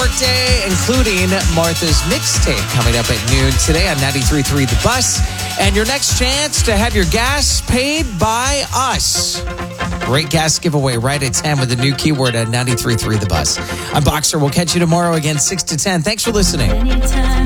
workday, including Martha's Mixtape coming up at noon today on 93.3 The Bus. And your next chance to have your gas paid by us. Great gas giveaway right at 10 with the new keyword at 93.3 The Bus. I'm Boxer. We'll catch you tomorrow again, 6 to 10. Thanks for listening. Anytime.